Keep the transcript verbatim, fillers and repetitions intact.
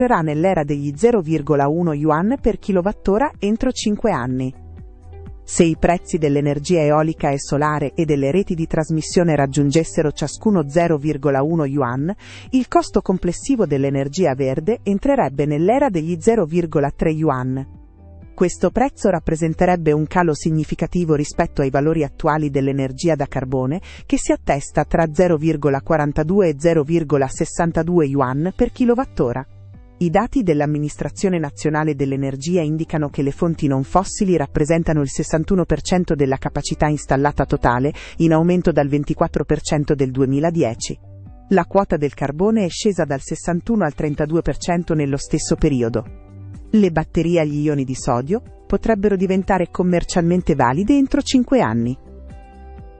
entrerà nell'era degli zero virgola uno yuan per kilowattora entro cinque anni. Se i prezzi dell'energia eolica e solare e delle reti di trasmissione raggiungessero ciascuno zero virgola uno yuan, il costo complessivo dell'energia verde entrerebbe nell'era degli zero virgola tre yuan. Questo prezzo rappresenterebbe un calo significativo rispetto ai valori attuali dell'energia da carbone, che si attesta tra zero virgola quarantadue e zero virgola sessantadue yuan per kilowattora. I dati dell'Amministrazione Nazionale dell'Energia indicano che le fonti non fossili rappresentano il sessantuno per cento della capacità installata totale, in aumento dal ventiquattro per cento del duemiladieci. La quota del carbone è scesa dal sessantuno al trentadue per cento nello stesso periodo. Le batterie agli ioni di sodio potrebbero diventare commercialmente valide entro cinque anni.